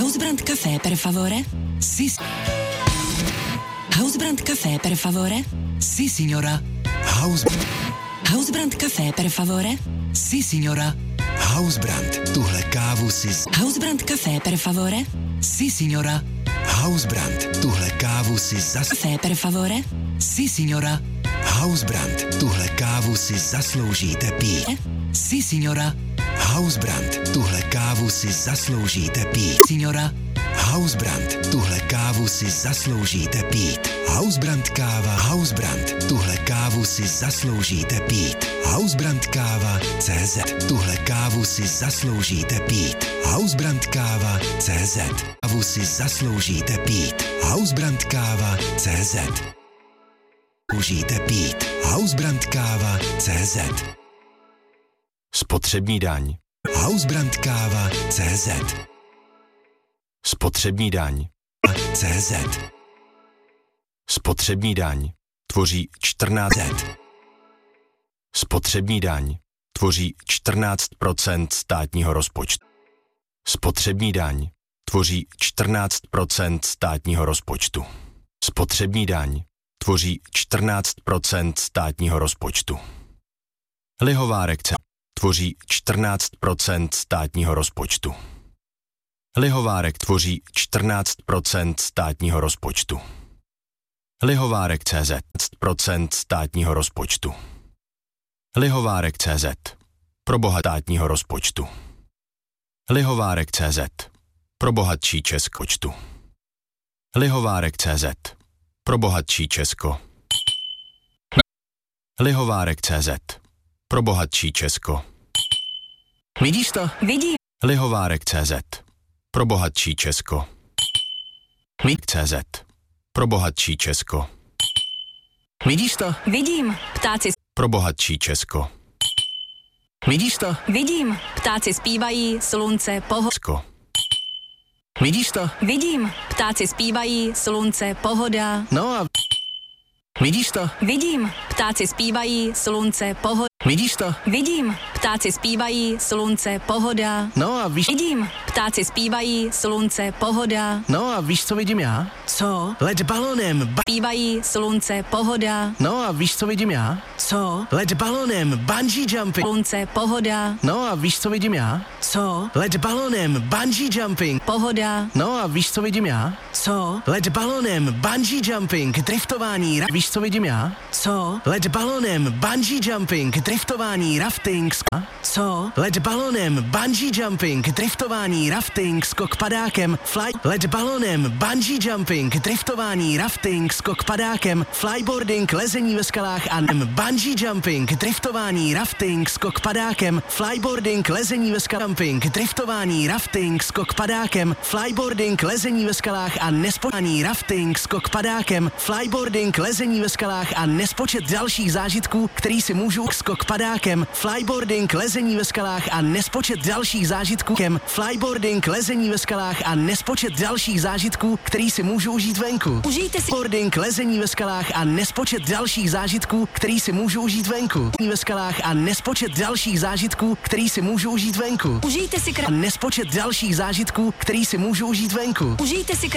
Hausbrand Café per favore? Sì. Hausbrand Café per favore? Sì, signora. Hausbrand Café per favore? Sì, signora. Hausbrand, tuhle kávu si... Hausbrand Café per favore? Sì, signora. Hausbrand, tuhle kávu si Café per favore? Sì, signora. Hausbrand, tuhle kávu si zasloužíte pít. Sì, signora. Hausbrand, tuhle kávu si zasloužíte pít. Signora. Hausbrand, tuhle kávu si zasloužíte pít. Hausbrand káva, Hausbrand, tuhle kávu si zasloužíte pít. Hausbrand káva CZ, tuhle kávu si zasloužíte pít. Hausbrand káva CZ, kávu si zasloužíte pít. Hausbrand káva CZ. Užijte pít. Hausbrand káva CZ. Spotřební daň. Hausbrand káva CZ. Spotřební daň. CZ. Spotřební daň tvoří 14. Spotřební daň tvoří 14% státního rozpočtu. Spotřební daň tvoří 14% státního rozpočtu. Spotřební daň tvoří 14% státního rozpočtu. Lihovárek tvoří 14% státního rozpočtu. Lihovárek tvoří 14% státního rozpočtu. Lihovárek CZ 14% státního rozpočtu. Lihovárek CZ pro bohatátního rozpočtu. Lihovárek CZ pro bohatší Českočtu. Lihovárek CZ pro bohatší Česko. Lihovárek CZ pro bohatší Česko. Vidíš to? Vidím. Lihovárek CZ pro bohatší Česko. CZ pro bohatší Česko. Vidíš to? Vidím. Ptáci. Pro bohatší Česko. Vidíš to? Vidím. Ptáci zpívají, slunce, pohoda. Vidíš to? Vidím. Ptáci zpívají, slunce, pohoda. No a... Vidíš to? Vidím. Ptáci zpívají, slunce, pohoda. Vidíš to? Vidím. Ptáci zpívají, slunce, pohoda. No a víš... Vidím. Ptáci zpívají, slunce, pohoda. No a víš, co vidím já? Co? Let balonem. Zpívají, slunce, pohoda. No a víš, co vidím já? Co? Let balonem. Bungee jumping. Slunce, pohoda. No a víš, co vidím já? Co? Let balonem. Bungee jumping. Pohoda. No a víš, co vidím já? Co? Let balonem. Bungee jumping. Driftování. Víš, co vidím já? Co? Let balonem. Bungee jumping. Driftování. Rafting. Co? Let balonem. Bungee jumping. Driftování. Rafting. Skok padákem. Fly. Let balonem. Bungee jumping. Driftování. Rafting. Skok padákem. Flyboarding. Lezení ve skalách a bungee jumping. Driftování. Rafting. Skok padákem. Flyboarding. Lezení ve skalách. Driftování. Rafting. Skok padákem. Flyboarding. Lezení ve skalách a nespočítání. Rafting. Skok padákem. Flyboarding. Lezení ve skalách a nespočet dalších zážitků, který si můžu skok padákem. Flyboarding. Lezení ve skalách a nespočet dalších zážitků. Flyboarding. Lezení ve skalách a nespočet dalších zážitků, který si můžu užít venku. Užijte si. Boarding. Lezení ve skalách a nespočet dalších zážitků, který si můžu užít venku. Ve skalách a nespočet dalších zážitků, který si můžu užít venku. Užijte si A nespočet dalších zážitků, který si můžu užít venku. Užijte si